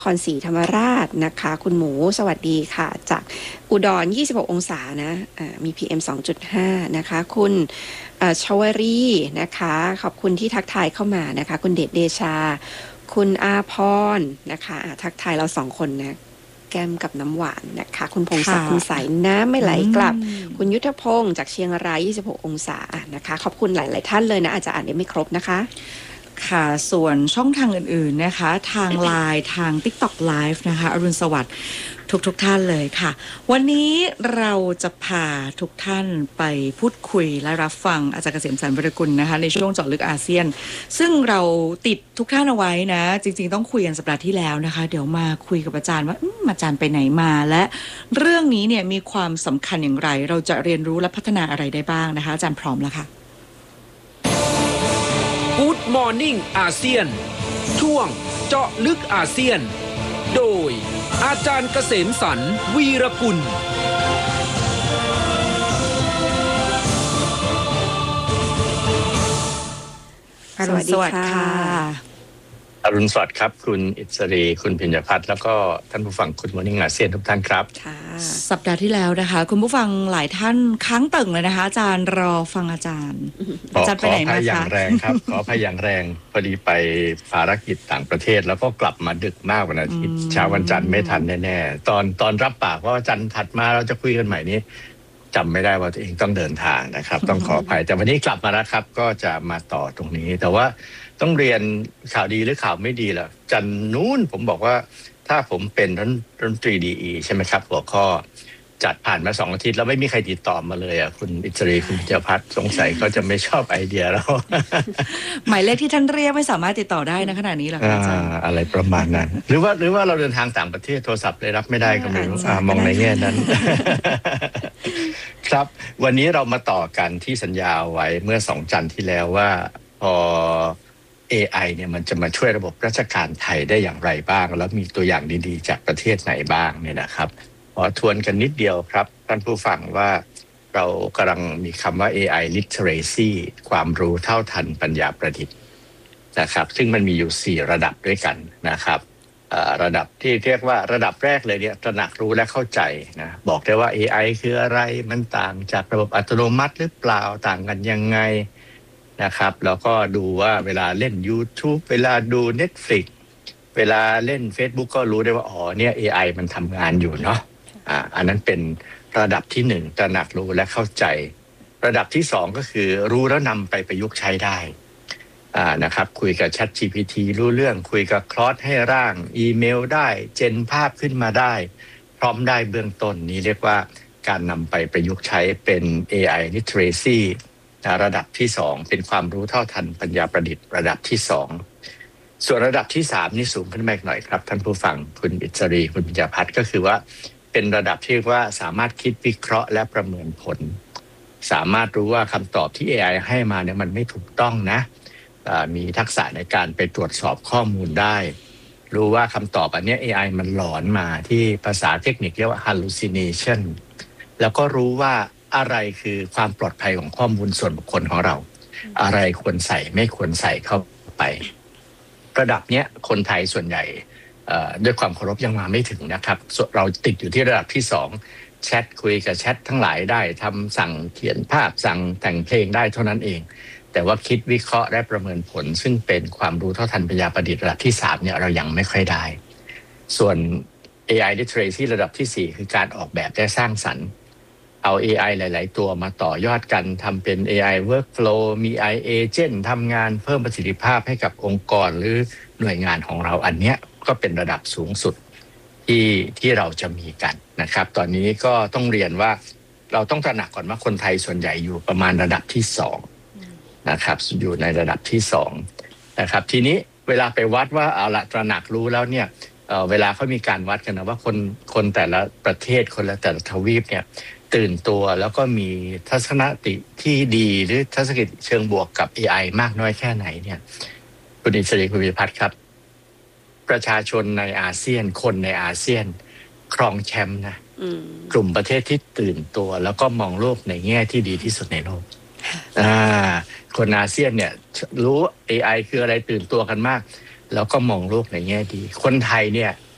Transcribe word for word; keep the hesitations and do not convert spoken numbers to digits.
นครศรีธรรมราชนะคะคุณหมูสวัสดีค่ะจากอุดรยี่สิบหกองศานะมี พี เอ็ม สองจุดห้า นะคะคุณชวรีนะคะขอบคุณที่ทักทายเข้ามานะคะคุณเดชเดชาคุณอาพรนะคะทักทายเราสองคนนะแก้มกับน้ำหวานนะคะคุณพงศักดิ์คุณสายน้ำไม่ไหลกลับคุณยุทธพงศ์จากเชียงรายยี่สิบหกองศานะคะขอบคุณหลายๆท่านเลยนะอาจจะอ่านได้ไม่ครบนะคะค่ะส่วนช่องทางอื่นๆนะคะทาง ไลน์ ทาง TikTok Live นะคะอรุณสวัสดิ์ทุกๆ ท, ท่านเลยค่ะวันนี้เราจะพาทุกท่านไปพูดคุยและรับฟังอาจารย์เกษมสรรวรกุลนะคะในช่วงเจาะลึกอาเซียนซึ่งเราติดทุกท่านเอาไว้นะจริงๆต้องคุยกันสัปดาห์ที่แล้วนะคะเดี๋ยวมาคุยกับอาจารย์ว่าอาจารย์ไปไหนมาและเรื่องนี้เนี่ยมีความสำคัญอย่างไรเราจะเรียนรู้และพัฒนาอะไรได้บ้างนะคะอาจารย์พร้อมแล้วค่ะ Good Morning อาเซียนช่วงเจาะลึกอาเซียนโดยอาจารย์เกษมสรรวีรกุลสวัสดีค่ะอรุณสวัสดิ์ครับคุณอิสรีคุณพิญญพัฒน์แล้วก็ท่านผู้ฟังคุณมอร์นิ่งอาเซียนทุกท่านครับสัปดาห์ที่แล้วนะคะคุณผู้ฟังหลายท่านค้างตึงเลยนะคะอาจารย์รอฟังอาจารย์อาจารย์ไปไหนมาคะขออภัยอย่างแรงครับขออภัยอย่างแรงพอดีไปภารกิจต่างประเทศแล้วก็กลับมาดึกมากวันอาทิตย์เช้าวันจันทร์ไม่ทันแน่ๆตอนตอนรับปากว่าจันทร์ถัดมาเราจะคุยกันใหม่นี้จำไม่ได้ว่าตัวเองต้องเดินทางนะครับต้องขออภัยแต่วันนี้กลับมาแล้วครับก็จะมาต่อตรงนี้แต่ว่าต้องเรียนข่าวดีหรือข่าวไม่ดีล่ะจันนู้นผมบอกว่าถ้าผมเป็นรัฐมนตรีดีอีใช่ไหมครับหัวข้อจัดผ่านมาสองอาทิตย์แล้วไม่มีใครติดต่อมาเลยอ่ะคุณอิสรีคุณเจพัฒน์สงสัยเขาจะไม่ชอบไอเดียแล้วหมายเลขที่ท่านเรียกไม่สามารถติดต่อได้นะขณะนี้หรอคะอาจารย์อะไรประมาณนั้นหรือว่าหรือว่าเราเดินทางต่างประเทศโทรศัพท์เลยรับไม่ได้ก็ไม่รู้มองในแง่นั้นครับวันนี้เรามาต่อกันที่สัญญาไว้เมื่อสองจันทร์ที่แล้วว่าพอเอ ไอ เนี่ยมันจะมาช่วยระบบราชการไทยได้อย่างไรบ้างแล้วมีตัวอย่างดีๆจากประเทศไหนบ้างเนี่ยนะครับขอทวนกันนิดเดียวครับท่านผู้ฟังว่าเรากำลังมีคำว่า เอ ไอ literacy ความรู้เท่าทันปัญญาประดิษฐ์นะครับซึ่งมันมีอยู่สี่ระดับด้วยกันนะครับระดับที่เรียกว่าระดับแรกเลยเนี่ยตระหนักรู้และเข้าใจนะบอกได้ว่า เอ ไอ คืออะไรมันต่างจากระบบอัตโนมัติหรือเปล่าต่างกันยังไงนะครับแล้วก็ดูว่าเวลาเล่น YouTube เวลาดู Netflix เวลาเล่น Facebook ก็รู้ได้ว่าอ๋อเนี่ย เอ ไอ มันทำงานอยู่เนาะอ่าอันนั้นเป็นระดับที่หนึ่งตระหนักรู้และเข้าใจระดับที่สองก็คือรู้แล้วนำไปประยุกต์ใช้ได้อ่านะครับคุยกับ ChatGPT รู้เรื่องคุยกับ Claude ให้ร่างอีเมลได้เจนภาพขึ้นมาได้พร้อมได้เบื้องต้นนี้เรียกว่าการนำไปประยุกต์ใช้เป็น เอ ไอ literacyระดับที่สองเป็นความรู้เท่าทันปัญญาประดิษฐ์ระดับที่สองส่วนระดับที่สามนี่สูงขึ้นมาอีกหน่อยครับท่านผู้ฟังคุณอิสรีคุณปิญญาพัฒน์ก็คือว่าเป็นระดับที่ว่าสามารถคิดวิเคราะห์และประเมินผลสามารถรู้ว่าคำตอบที่ เอ ไอ ให้มาเนี่ยมันไม่ถูกต้องนะมีทักษะในการไปตรวจสอบข้อมูลได้รู้ว่าคำตอบอันนี้ เอ ไอ มันหลอนมาที่ภาษาเทคนิคเรียกว่า hallucination แล้วก็รู้ว่าอะไรคือความปลอดภัยของข้อมูลส่วนบุคคลของเราอะไรควรใส่ไม่ควรใส่เข้าไประดับเนี้ยคนไทยส่วนใหญ่ด้วยความเคารพยังมาไม่ถึงนะครับเราติดอยู่ที่ระดับที่สองแชทคุยกับแชททั้งหลายได้ทำสั่งเขียนภาพสั่งแต่งเพลงได้เท่านั้นเองแต่ว่าคิดวิเคราะห์และประเมินผลซึ่งเป็นความรู้เท่าทันปัญญาประดิษฐ์ระดับที่สามเนี่ยเรายังไม่ค่อยได้ส่วน เอ ไอ literacy ระดับที่สี่คือการออกแบบและสร้างสรรค์เอา เอ ไอ หลายๆตัวมาต่อยอดกันทำเป็น เอ ไอ workflow มี เอ ไอ agent ทำงานเพิ่มประสิทธิภาพให้กับองค์กรหรือหน่วยงานของเราอันเนี้ยก็เป็นระดับสูงสุดที่ที่เราจะมีกันนะครับตอนนี้ก็ต้องเรียนว่าเราต้องตระหนักก่อนว่าคนไทยส่วนใหญ่อยู่ประมาณระดับที่สองนะครับอยู่ในระดับที่สองนะครับทีนี้เวลาไปวัดว่าเอาละตระหนักรู้แล้วเนี่ยเอ่อเวลาเขามีการวัดกันนะว่าคนคนแต่ละประเทศคนละแต่ละทวีปเนี่ยตื่นตัวแล้วก็มีทัศนคติที่ดีหรือทัศนคติเชิงบวกกับ เอ ไอ มากน้อยแค่ไหนเนี่ยคุณอิสรีคุณวิพัฒน์ครับประชาชนในอาเซียนคนในอาเซียนครองแชมป์นะกลุ่มประเทศที่ตื่นตัวแล้วก็มองโลกในแง่ที่ดีที่สุดในโลกอ่าคนอาเซียนเนี่ยรู้ เอ ไอ คืออะไรตื่นตัวกันมากแล้วก็มองโลกในแง่ดีคนไทยเนี่ย